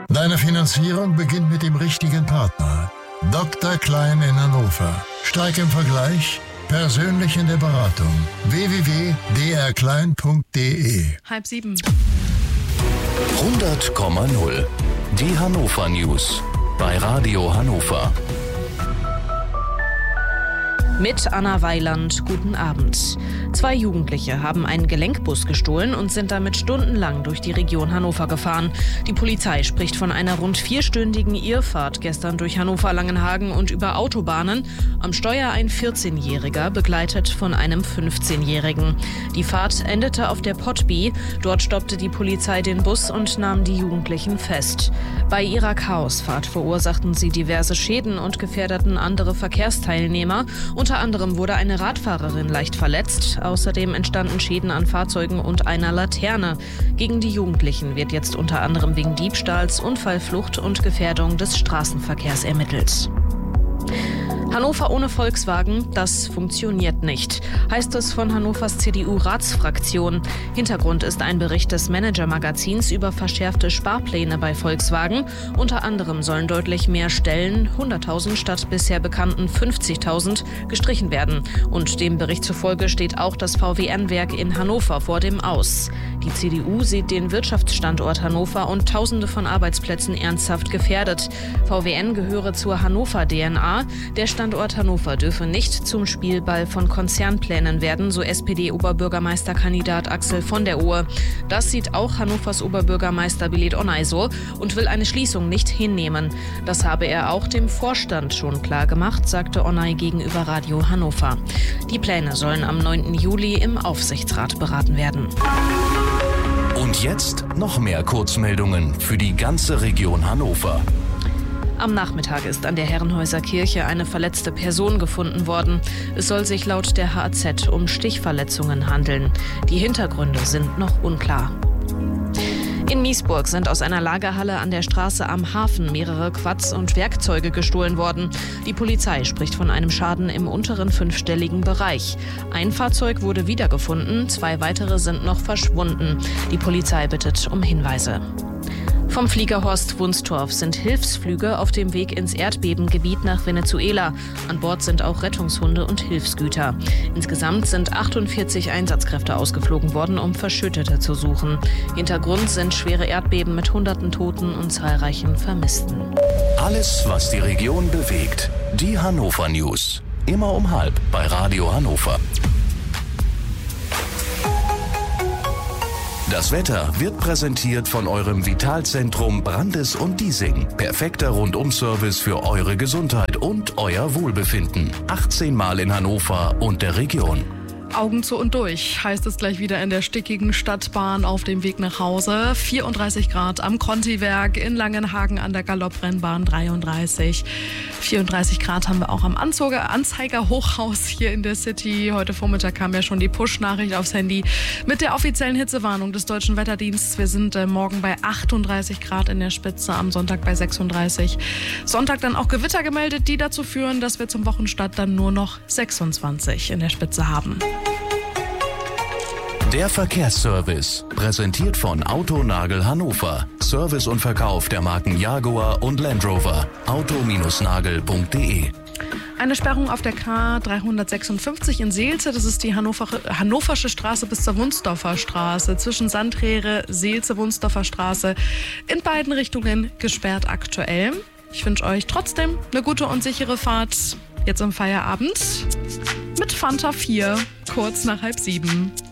Deine Finanzierung beginnt mit dem richtigen Partner. Dr. Klein in Hannover. Steig im Vergleich, persönlich in der Beratung. www.drklein.de 6:30. 100,0. Die Hannover News bei Radio Hannover. Mit Anna Weiland, guten Abend. 2 Jugendliche haben einen Gelenkbus gestohlen und sind damit stundenlang durch die Region Hannover gefahren. Die Polizei spricht von einer rund 4-stündigen Irrfahrt gestern durch Hannover-Langenhagen und über Autobahnen. Am Steuer ein 14-Jähriger, begleitet von einem 15-Jährigen. Die Fahrt endete auf der Potby. Dort stoppte die Polizei den Bus und nahm die Jugendlichen fest. Bei ihrer Chaosfahrt verursachten sie diverse Schäden und gefährdeten andere Verkehrsteilnehmer. Unter anderem wurde eine Radfahrerin leicht verletzt. Außerdem entstanden Schäden an Fahrzeugen und einer Laterne. Gegen die Jugendlichen wird jetzt unter anderem wegen Diebstahls, Unfallflucht und Gefährdung des Straßenverkehrs ermittelt. Hannover ohne Volkswagen, das funktioniert nicht, heißt es von Hannovers CDU-Ratsfraktion. Hintergrund ist ein Bericht des Manager-Magazins über verschärfte Sparpläne bei Volkswagen. Unter anderem sollen deutlich mehr Stellen, 100.000 statt bisher bekannten 50.000, gestrichen werden. Und dem Bericht zufolge steht auch das VWN-Werk in Hannover vor dem Aus. Die CDU sieht den Wirtschaftsstandort Hannover und Tausende von Arbeitsplätzen ernsthaft gefährdet. VWN gehöre zur Hannover-DNA. Der Standort Hannover dürfe nicht zum Spielball von Konzernplänen werden, so SPD-Oberbürgermeisterkandidat Axel von der Ohe. Das sieht auch Hannovers Oberbürgermeister Belit Onay so und will eine Schließung nicht hinnehmen. Das habe er auch dem Vorstand schon klar gemacht, sagte Onay gegenüber Radio Hannover. Die Pläne sollen am 9. Juli im Aufsichtsrat beraten werden. Und jetzt noch mehr Kurzmeldungen für die ganze Region Hannover. Am Nachmittag ist an der Herrenhäuser Kirche eine verletzte Person gefunden worden. Es soll sich laut der HAZ um Stichverletzungen handeln. Die Hintergründe sind noch unklar. In Miesburg sind aus einer Lagerhalle an der Straße am Hafen mehrere Quads und Werkzeuge gestohlen worden. Die Polizei spricht von einem Schaden im unteren 5-stelligen Bereich. Ein Fahrzeug wurde wiedergefunden, 2 weitere sind noch verschwunden. Die Polizei bittet um Hinweise. Vom Flieger Horst Wunstorf sind Hilfsflüge auf dem Weg ins Erdbebengebiet nach Venezuela. An Bord sind auch Rettungshunde und Hilfsgüter. Insgesamt sind 48 Einsatzkräfte ausgeflogen worden, um Verschüttete zu suchen. Hintergrund sind schwere Erdbeben mit Hunderten Toten und zahlreichen Vermissten. Alles, was die Region bewegt. Die Hannover News. Immer um 12:30 bei Radio Hannover. Das Wetter wird präsentiert von eurem Vitalzentrum Brandes und Diesing. Perfekter Rundum-Service für eure Gesundheit und euer Wohlbefinden. 18 Mal in Hannover und der Region. Augen zu und durch, heißt es gleich wieder in der stickigen Stadtbahn auf dem Weg nach Hause. 34 Grad am Contiwerk, in Langenhagen an der Galopprennbahn 33. 34 Grad haben wir auch am Anzeiger-Hochhaus hier in der City. Heute Vormittag kam ja schon die Push-Nachricht aufs Handy mit der offiziellen Hitzewarnung des Deutschen Wetterdienstes. Wir sind morgen bei 38 Grad in der Spitze, am Sonntag bei 36. Sonntag dann auch Gewitter gemeldet, die dazu führen, dass wir zum Wochenstart dann nur noch 26 in der Spitze haben. Der Verkehrsservice, präsentiert von Autonagel Hannover. Service und Verkauf der Marken Jaguar und Land Rover. auto-nagel.de. Eine Sperrung auf der K356 in Seelze, das ist die Hannoversche Straße bis zur Wunsdorfer Straße. Zwischen Sandrehre, Seelze, Wunsdorfer Straße. In beiden Richtungen gesperrt aktuell. Ich wünsche euch trotzdem eine gute und sichere Fahrt. Jetzt am Feierabend mit Fanta 4, kurz nach 6:30.